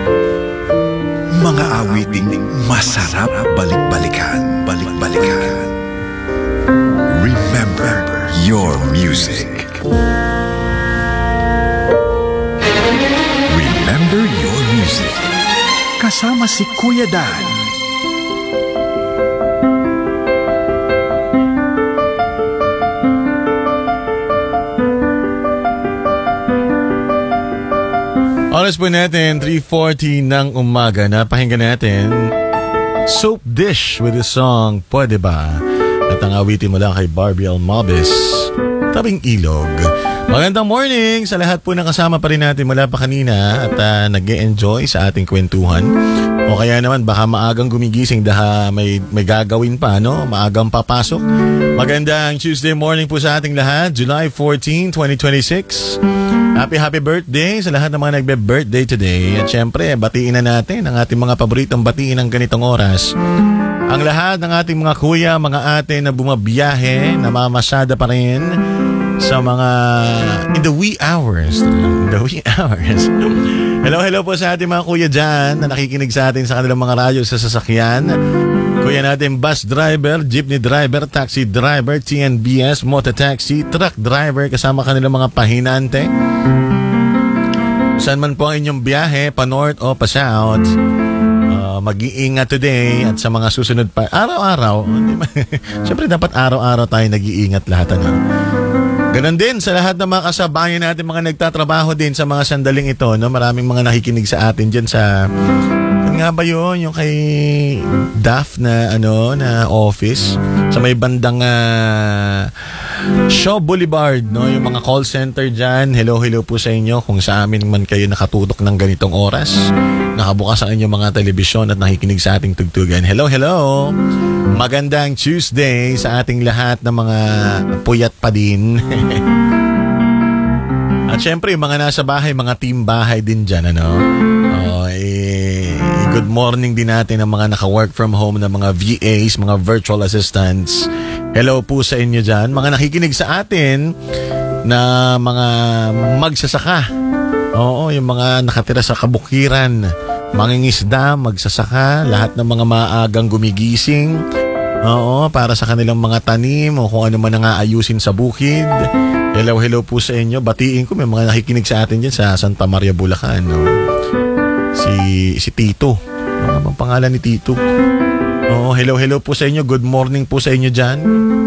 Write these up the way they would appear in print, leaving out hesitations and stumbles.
Mga awiting masarap balik-balikan. Balik-balikan. Remember your music. Remember your music. Kasama si Kuya Dan. Oras po natin, 3:40 ng umaga. Napahinggan natin Soap Dish with the song Pwede Ba? At ang awitin mo lang kay Barbie Almabis, Tabing Ilog. Magandang morning sa lahat po na kasama pa rin natin mula pa kanina at nag-e-enjoy sa ating kwentuhan. O kaya naman baka maagang gumigising dahil may gagawin pa, no? Maagang papasok. Magandang Tuesday morning po sa ating lahat, July 14, 2026. Happy birthday sa lahat ng mga nagbe-birthday today. At syempre, batiin na natin ang ating mga paboritong batiin ng ganitong oras. Ang lahat ng ating mga kuya, mga ate na bumabiyahe, namamasada pa rin sa mga in the wee hours. Hello po sa ating mga kuya dyan na nakikinig sa atin sa kanilang mga radyo sa sasakyan. Kuya natin, bus driver, jeepney driver, taxi driver, TNBS, mototaxi, truck driver, kasama kanilang mga pahinante. Saan man po ang inyong biyahe, pa north o pa south, mag-iingat today at sa mga susunod pa. Araw-araw, siyempre dapat araw-araw tayo nag-iingat lahat. Ganon din sa lahat ng mga kasabayan natin, mga nagtatrabaho din sa mga sandaling ito. No? Maraming mga nakikinig sa atin dyan sa... nga ba yun? Yung kay DAF na office sa may bandang Shaw Boulevard, no? Yung mga call center dyan. Hello po sa inyo kung sa amin man kayo nakatutok ng ganitong oras. Nakabukas ang inyong mga telebisyon at nakikinig sa ating tugtugan. Hello. Magandang Tuesday sa ating lahat ng mga puyat pa din. At syempre, yung mga nasa bahay, mga team bahay din dyan, good morning din natin ang mga naka-work from home na mga VAs, mga virtual assistants. Hello po sa inyo dyan. Mga nakikinig sa atin na mga magsasaka. Oo, yung mga nakatira sa kabukiran. Mangingisda, magsasaka, lahat ng mga maagang gumigising. Oo, para sa kanilang mga tanim o kung ano man ang aayusin sa bukid. Hello po sa inyo. Batiin ko, may mga nakikinig sa atin dyan sa Santa Maria, Bulacan. No? Si Tito. Ano bang pangalan ni Tito? Oo, hello po sa inyo. Good morning po sa inyo dyan.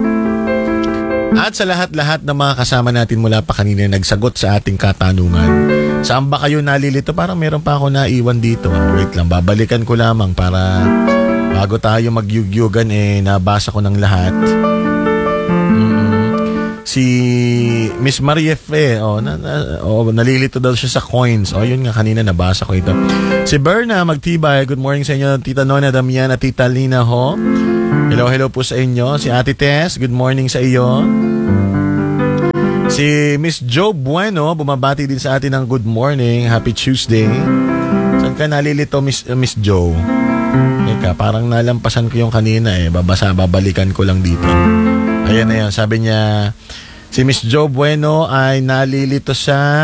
At sa lahat-lahat ng mga kasama natin mula pa kanina nagsagot sa ating katanungan. Saan ba kayo nalilito? Parang meron pa ako naiwan dito. Wait lang, babalikan ko lamang para bago tayo magyugyugan nabasa ko ng lahat. Si Miss Maria Fe, nalilito daw siya sa coins. Yun nga, kanina nabasa ko ito. Si Berna Magtibay, good morning sa inyo. Tita Nona Damian at Tita Lina Ho. Hello po sa inyo. Si Ate Tess, good morning sa iyo. Si Miss Jo Bueno, bumabati din sa atin ng good morning. Happy Tuesday. Saan ka nalilito, Miss Jo? Eka, parang nalampasan ko yung kanina babalikan ko lang dito. Ayan na yan. Sabi niya, si Miss Jo Bueno ay nalilito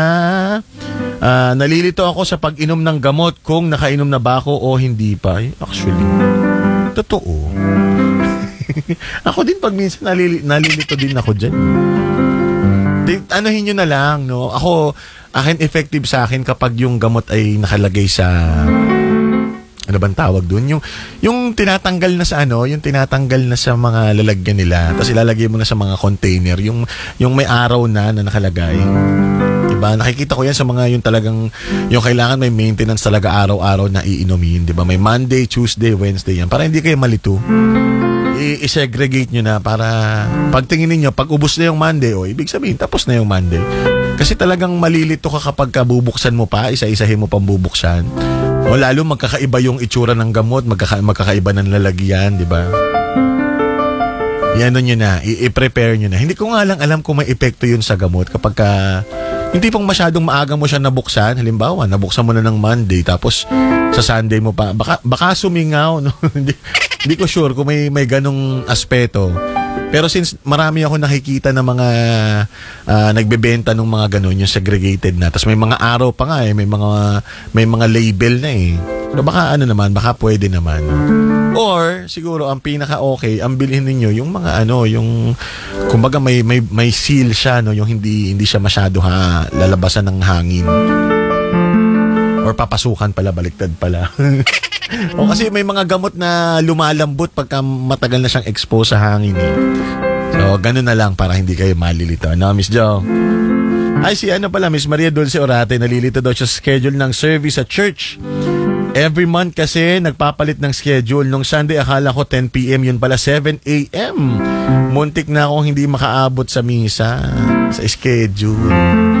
ako sa pag-inom ng gamot kung nakainom na ba ako o hindi pa. Actually, totoo. Ako din pag minsan nalilito din ako dyan. Anuhin nyo na lang, no? Akin effective sa akin kapag yung gamot ay nakalagay sa... Ano bang tawag doon? Yung tinatanggal na sa yung tinatanggal na sa mga lalagyan nila. Tapos ilalagay mo na sa mga container. Yung may araw na nakalagay. Diba? Nakikita ko yan sa mga yung talagang, yung kailangan may maintenance talaga araw-araw na iinumin. Diba? May Monday, Tuesday, Wednesday yan. Para hindi kayo malito. I-segregate nyo na para pagtingin niyo pag ubos na yung Monday, ibig sabihin, tapos na yung Monday. Kasi talagang malilito ka kapag bubuksan mo pa, isa-isahin mo pang bubuksan. O lalo magkakaiba yung itsura ng gamot, magkakaiba ng lalagyan, di ba? Yan nyo na, i-prepare nyo na. Hindi ko nga lang alam kung may epekto yun sa gamot kapag hindi pong masyadong maaga mo siya nabuksan. Halimbawa, nabuksan mo na ng Monday, tapos sa Sunday mo pa, baka sumingaw, no? Hindi ko sure kung may ganong aspeto. Pero since marami ako nakikita na mga nagbebenta ng mga ganun, yung segregated na. Tapos may mga araw pa nga may mga label na eh. So baka baka pwede naman. Or siguro ang pinaka okay, ang bilhin niyo yung mga yung kumbaga may seal siya no, yung hindi siya masyado lalabasan ng hangin. Or papasukan pala, baliktad pala. O kasi may mga gamot na lumalambot pagka matagal na siyang expose sa hangin eh. So, ganun na lang para hindi kayo malilito. No, Miss Jo? Ay, Miss Maria Dulce Orate, nalilito daw siya schedule ng service sa church. Every month kasi, nagpapalit ng schedule. Nung Sunday, akala ko 10 p.m. Yun pala, 7 a.m. Muntik na akong hindi makaabot sa misa, sa schedule.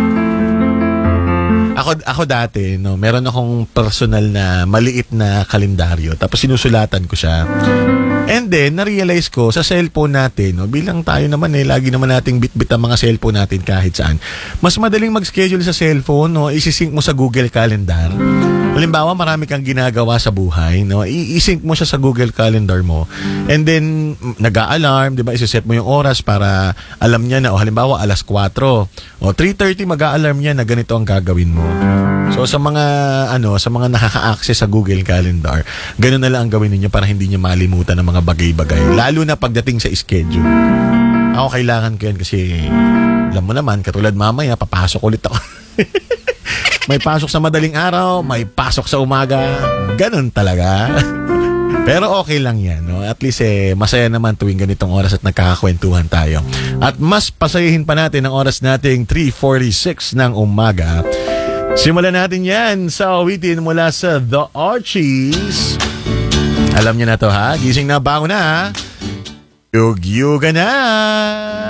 Ako dati, no, meron akong personal na maliit na kalendaryo. Tapos sinusulatan ko siya. And then, na-realize ko sa cellphone natin, no, bilang tayo naman lagi naman nating bit-bit ang mga cellphone natin kahit saan. Mas madaling mag-schedule sa cellphone, no, isi-sync mo sa Google Calendar. Halimbawa, marami kang ginagawa sa buhay, no, i-sync mo siya sa Google Calendar mo. And then, nag-a-alarm, di ba, isi-set mo yung oras para alam niya na, halimbawa, alas 4. O 3:30 mag-a-alarm niya na ganito ang gagawin mo. So sa mga nakaka-access sa Google Calendar, ganoon na lang ang gawin niyo para hindi niyo malimutan ng mga bagay-bagay, lalo na pagdating sa schedule. Ako kailangan ko 'yan kasi alam mo naman, katulad mamaya papasok ulit ako. May pasok sa madaling araw, may pasok sa umaga. Ganun talaga. Pero okay lang yan, no? At least masaya naman tuwing ganitong oras at nagkakakwentuhan tayo. At mas pasayahin pa natin ang oras nating 3:46 ng umaga. Simulan natin yan sa awitin mula sa The Archies. Alam niyo na to ha, gising na, bango na ha. Yug-yuga na!